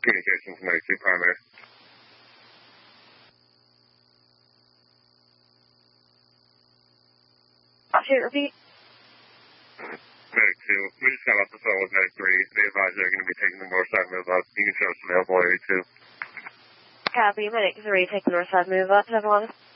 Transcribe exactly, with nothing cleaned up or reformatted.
Communications, Medic two primary. Okay, repeat. Medic two, we just got off the phone with Medic three. They advise they're going to be taking the north side move up. You can show us available area two. Copy, Medic three, take the north side move up, seven one.